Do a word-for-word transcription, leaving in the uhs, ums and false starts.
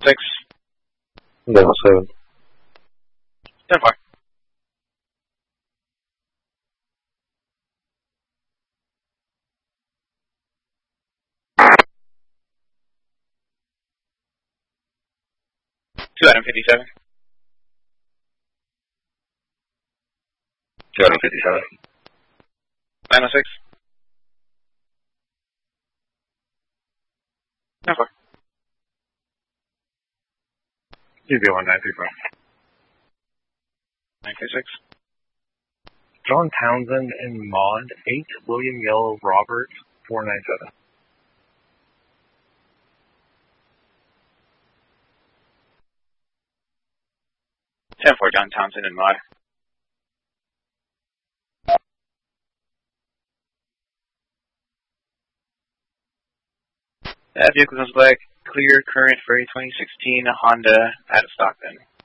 six. Level seven. ten four. Two item fifty-seven. Two item fifty-seven. nine oh six. ten four. U B one nine three five. nine three six. John Townsend and Maud eight. William Yellow Robert four nine seven. ten four, John Townsend and Maud. That vehicle comes back clear, current for a twenty sixteen Honda out of stock then.